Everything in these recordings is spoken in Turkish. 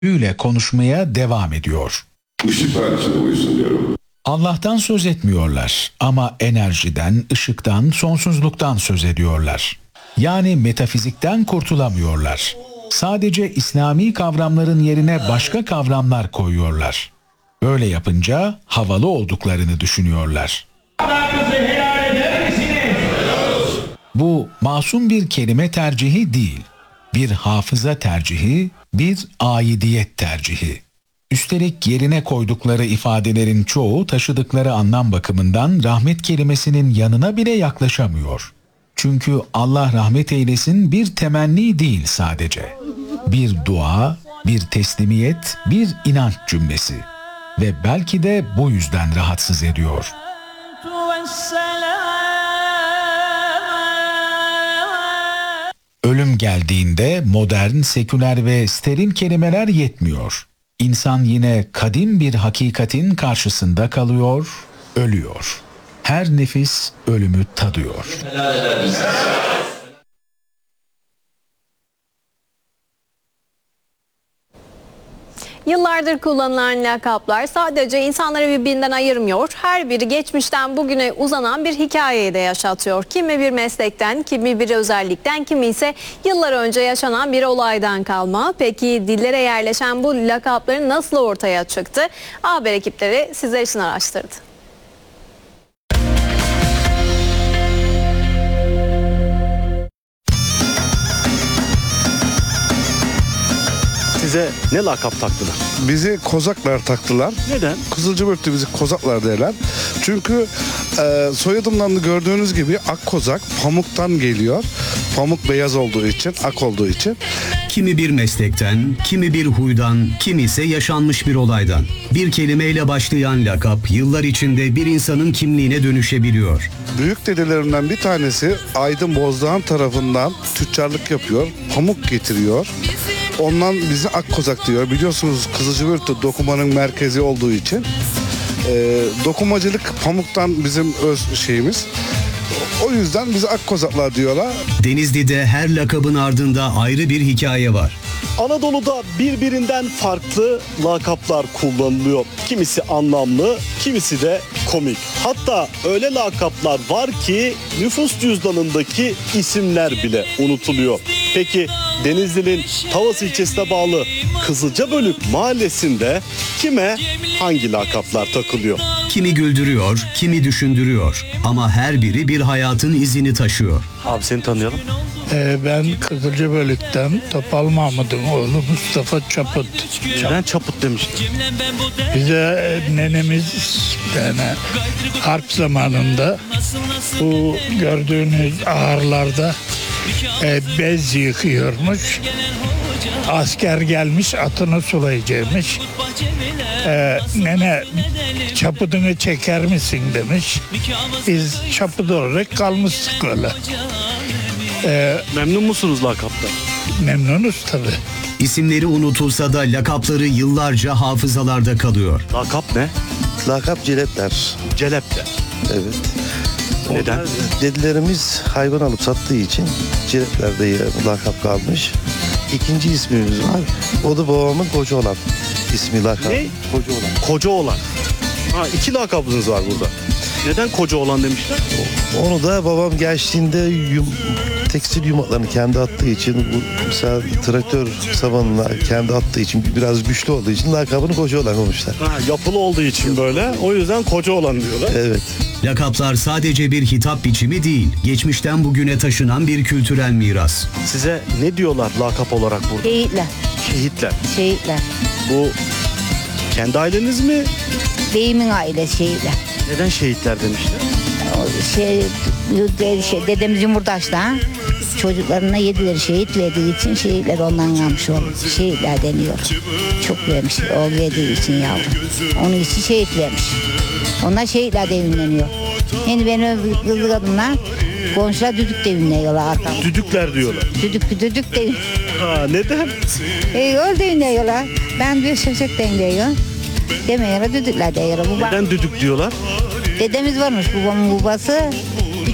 ile konuşmaya devam ediyor. Işıklar içinde uyusun diyorum. Allah'tan söz etmiyorlar ama enerjiden, ışıktan, sonsuzluktan söz ediyorlar. Yani metafizikten kurtulamıyorlar. Sadece İslami kavramların yerine başka kavramlar koyuyorlar. Böyle yapınca havalı olduklarını düşünüyorlar. Bu masum bir kelime tercihi değil. Bir hafıza tercihi, bir aidiyet tercihi. Üstelik yerine koydukları ifadelerin çoğu taşıdıkları anlam bakımından rahmet kelimesinin yanına bile yaklaşamıyor. Çünkü Allah rahmet eylesin bir temenni değil sadece. Bir dua, bir teslimiyet, bir inanç cümlesi. Ve belki de bu yüzden rahatsız ediyor. Ölüm geldiğinde modern, seküler ve steril kelimeler yetmiyor. İnsan yine kadim bir hakikatin karşısında kalıyor, ölüyor. Her nefis ölümü tadıyor. Yıllardır kullanılan lakaplar sadece insanları birbirinden ayırmıyor. Her biri geçmişten bugüne uzanan bir hikayeyi de yaşatıyor. Kimi bir meslekten, kimi bir özellikten, kimi ise yıllar önce yaşanan bir olaydan kalma. Peki dillere yerleşen bu lakapların nasıl ortaya çıktı? Haber ekipleri sizler için araştırdı. Size ne lakap taktılar? Bizi kozaklar taktılar. Neden? Kızılcıkbört'te bizi kozaklar derler. Çünkü soyadımdan da gördüğünüz gibi ak kozak pamuktan geliyor. Pamuk beyaz olduğu için, ak olduğu için. Kimi bir meslekten, kimi bir huydan, kimi ise yaşanmış bir olaydan. Bir kelimeyle başlayan lakap yıllar içinde bir insanın kimliğine dönüşebiliyor. Büyük dedelerimden bir tanesi Aydın Bozdağan tarafından tüccarlık yapıyor. Pamuk getiriyor. Ondan bizi ak kozak diyor. Biliyorsunuz Kızılcıkbört'te dokumanın merkezi olduğu için. Dokumacılık pamuktan bizim öz şeyimiz. O yüzden bizi ak kozaklar diyorlar. Denizli'de her lakabın ardında ayrı bir hikaye var. Anadolu'da birbirinden farklı lakaplar kullanılıyor. Kimisi anlamlı, kimisi de komik. Hatta öyle lakaplar var ki nüfus cüzdanındaki isimler bile unutuluyor. Peki Denizli'nin Tavas ilçesine bağlı Kızılcabölük mahallesinde kime hangi lakaplar takılıyor? Kimi güldürüyor, kimi düşündürüyor. Ama her biri bir hayatın izini taşıyor. Abi seni tanıyalım. Ben Kızılcıkbölük'ten Topal Mahmud'un oğlu Mustafa Çaput. Neden Çaput demişler? Bize nenemiz yani harp zamanında bu gördüğünüz ahırlarda bez yıkıyormuş. Asker gelmiş atını sulayacakmış. Nene çapudunu çeker misin demiş. Biz çaput olarak kalmıştık öyle. Memnun musunuz lakaptan? Memnunuz tabii. İsimleri unutulsa da lakapları yıllarca hafızalarda kalıyor. Lakap ne? Lakap ciletler. Celep'te. Evet. Neden? Dedelerimiz hayvan alıp sattığı için ciletlerde lakap kalmış. İkinci ismimiz var. O da babamın koca olan ismi lakap. Ne? Koca olan. Koca olan. Ha, iki lakabınız var burada. Neden koca olan demişler? Onu da babam gençliğinde tekstil yumaklarını kendi attığı için, bu mesela traktör sabanına kendi attığı için, biraz güçlü olduğu için lakabını koca olan olmuşlar. Ha, yapılı olduğu için böyle. O yüzden koca olan diyorlar. Evet. Lakaplar sadece bir hitap biçimi değil, geçmişten bugüne taşınan bir kültürel miras. Size ne diyorlar lakap olarak burada? Şehitler. Şehitler. Şehitler. Bu kendi aileniz mi? Beyimin ailesi şehitler. Neden şehitler demişler? Dedemiz Yumurtaş'ta çocuklarına yedileri şehit verdiği için şehitler ondan kalmış oldu. Şehitler deniyor. Çok vermiş. O verdiği için yavrum. Onun için şehit vermiş. Onlar şehitler de ünleniyor. Şimdi benim kızlı kadınlar komşular düdük de ünleniyorlar arkamda. Düdükler diyorlar. Düdük de Ha, neden? öyle ünleniyorlar. Ben bir şaşık da ünleniyorum. Demiyorlar düdükler diyorlar. Neden düdük diyorlar? Dedemiz varmış babamın babası.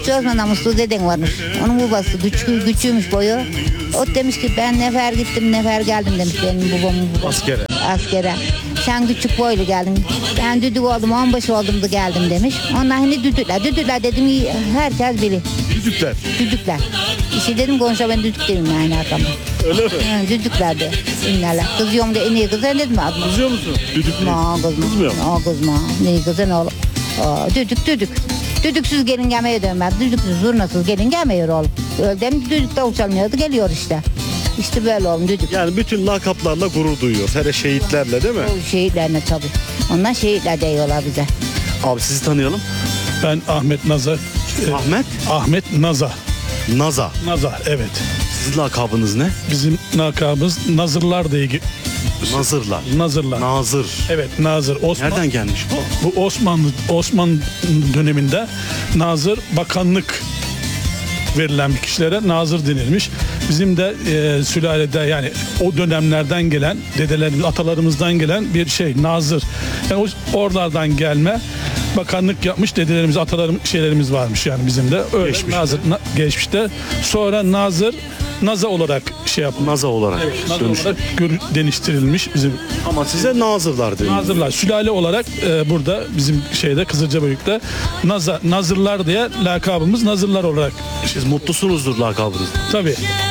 Küçük Osman'dan Mustafa deden varmış. Onun babası küçüğümüş boyu. O demiş ki ben nefer gittim nefer geldim demiş benim babamın babası. Askere. Sen küçük boylu geldin. Ben düdük oldum 15 oldum da geldim demiş. Onlar hani düdükler dedim herkes bilir. Düdükler. İşte dedim konuşa ben düdük dedim yani arkama. Öyle mi? Düdüklerdi. İnlerler. Kızıyorum da en iyi kızın dedim adını. Kızıyor musun? Düdük mü? Kızmıyor mu? Kızma. Ne kızın oğlum. Düdük. Düdüksüz gelin gelmeye dönmez. Düdüksüz zurnasız gelin gelmiyor oğlum. Öldüm düdük davul çalmıyordu geliyor işte. İşte böyle oğlum düdük. Yani bütün lakaplarla gurur duyuyor. Hele şehitlerle değil mi? O şehitlerine tabii. Onlar şehitler diyorlar bize. Abi sizi tanıyalım. Ben Ahmet Naza. Ahmet Naza. Naza. Naza evet. Sizin lakabınız ne? Bizim lakabımız Nazırlar diye. Nazırlar. Nazır. Evet Nazır. Nereden gelmiş bu? Bu Osmanlı döneminde Nazır bakanlık verilen bir kişilere nazır denilmiş. Bizim de sülalede yani o dönemlerden gelen dedelerimiz, atalarımızdan gelen bir şey nazır. Yani oralardan gelme bakanlık yapmış dedelerimiz, atalarımız şeylerimiz varmış yani bizim de. Öyle Geçmişte. nazır geçmişte. Sonra nazır Naza olarak şey yapılmış. Naza olarak. Evet, Naza olarak deniştirilmiş bizim. Ama size nazırlar diyor. Nazırlar. Sülale olarak burada bizim şeyde Kızılcabeylik'te Nazırlar diye lakabımız Nazırlar olarak. Siz mutlusunuzdur lakabınız. Tabii.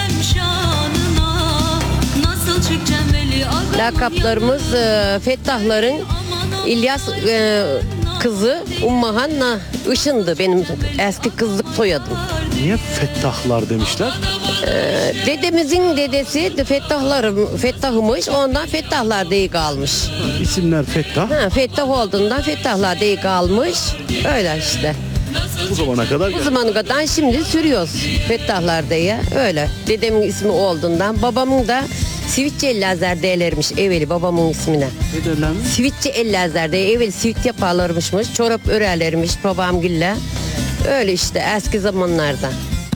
Lakaplarımız Fettahların İlyas kızı Ummahan Işın'dı benim eski kızlık soyadım. Niye Fettahlar demişler? Dedemizin dedesi de Fettah'ımış, ondan Fettahlar diye kalmış. İsimler Fettah. Fettah olduğundan Fettahlar diye kalmış. Öyle işte. Bu zamana kadar. Bu zamana kadar şimdi sürüyoruz Fettahlar diye. Öyle. Dedemin ismi olduğundan, babamın da Sivitçi Ellazzer derlermiş evveli babamın ismine. Ne derler mi? Sivitçi Ellazzer diye evveli sivit yaparlarmışmış, çorap örerlermiş babamgille. Öyle işte eski zamanlarda.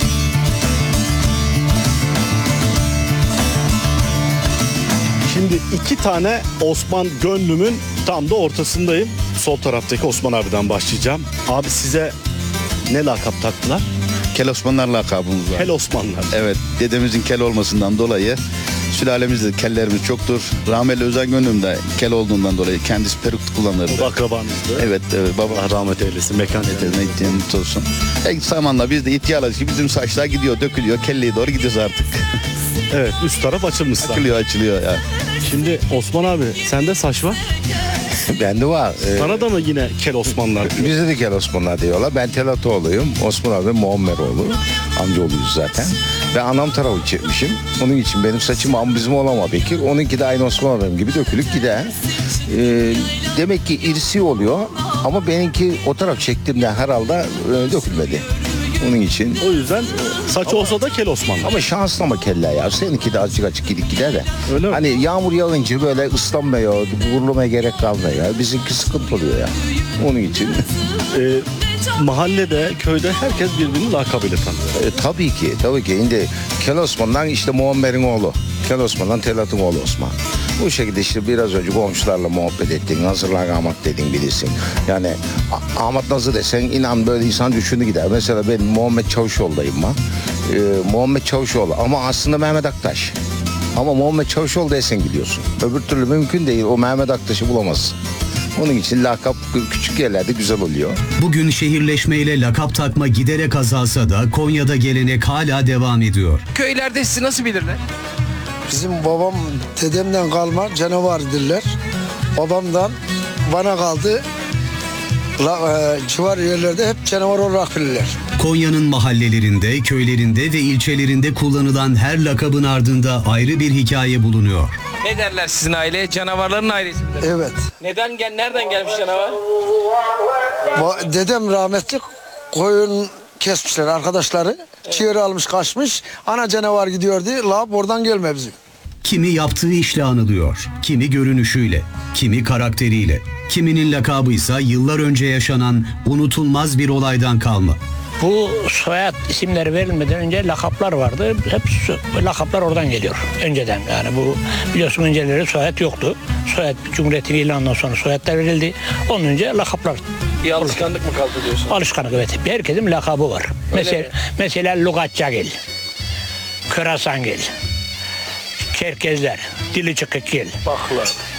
Şimdi iki tane Osman gönlümün tam da ortasındayım. Sol taraftaki Osman abiden başlayacağım. Abi size ne lakap taktılar? Kel Osmanlar lakabımız var. Kel Osmanlar. Evet, dedemizin kel olmasından dolayı sülalemizde kellerimiz çoktur. Rahmetli Özen Gönlüm de kel olduğundan dolayı kendisi peruk kullanırdı. O da akrabanızdı. Evet, baba Allah rahmet eylesin, mekan cennet olsun. Zamanla biz de ihtiyarladık ki bizim saçlar gidiyor, dökülüyor, kelleye doğru gidiyoruz artık. Evet, üst taraf açılmış. Açılıyor ya. Şimdi Osman abi, sende saç var. Bende var. Sana da mı yine Kel Osmanlar diyor? Bizde de Kel Osmanlar diyorlar. Ben Telatoğlu'yum. Osman abi Muammeroğlu. Amcaoğluyuz zaten. Ben anam tarafı çekmişim. Onun için benim saçım ama bizim olama Bekir. Onunki de aynı Osman abim gibi dökülüp gider. Demek ki irsi oluyor. Ama benimki o taraf çektiğimde herhalde dökülmedi. Onun için. O yüzden saç olsa da Kel Osmanlar. Ama şanslı ama keller ya. Seninki de azıcık açık gidip gider de. Öyle mi? Hani yağmur yağınca böyle ıslanmıyor, vurulmaya gerek kalmıyor. Bizimki sıkıntı oluyor ya. Onun için. Mahallede, köyde herkes birbirini lakabıyla tanıyor. Tabii ki. Şimdi Kel Osman'dan işte Muammer'in oğlu. Kel Osman'dan Telat'ın oğlu Osman. Bu şekilde işte biraz önce komşularla muhabbet ettin. Nazırlar Ahmet dedin bilirsin. Yani Ahmet Nazır desen inan böyle insan düşündü gider. Mesela ben Muhammed Çavuşoğlu'dayım ben. Muhammed Çavuşoğlu ama aslında Mehmet Aktaş. Ama Muhammed Çavuşoğlu desen gidiyorsun. Öbür türlü mümkün değil. O Mehmet Aktaş'ı bulamazsın. Onun için lakap küçük yerlerde güzel oluyor. Bugün şehirleşmeyle lakap takma giderek azalsa da Konya'da gelenek hala devam ediyor. Köylerde sizi nasıl bilirler? Bizim babam dedemden kalma canavar dirler. Babamdan bana kaldı. Civar yerlerde hep canavar olarak bilirler. Konya'nın mahallelerinde, köylerinde ve ilçelerinde kullanılan her lakabın ardında ayrı bir hikaye bulunuyor. Ne derler sizin aile? Canavarların ailesi mi? Evet. Nereden gelmiş canavar? Dedem rahmetli koyun kesmişler arkadaşları. Ciğeri almış kaçmış. Ana canavar gidiyor diye laf oradan gelme bizim. Kimi yaptığı işle anılıyor, kimi görünüşüyle, kimi karakteriyle, kiminin lakabıysa yıllar önce yaşanan unutulmaz bir olaydan kalma. Bu soyad isimleri verilmeden önce lakaplar vardı. Hep lakaplar oradan geliyor. Önceden yani bu biliyorsun önceleri soyad yoktu. Soyad Cumhuriyet'in ilanından sonra soyadlar verildi. Onun önce lakaplar Bir alışkanlık mı kaldı diyorsun? Alışkanlık, evet. Herkesin lakabı var. Mesela Lugatçagil, Körasangil, Çerkezler, Dili Çıkıkgil. Baklar.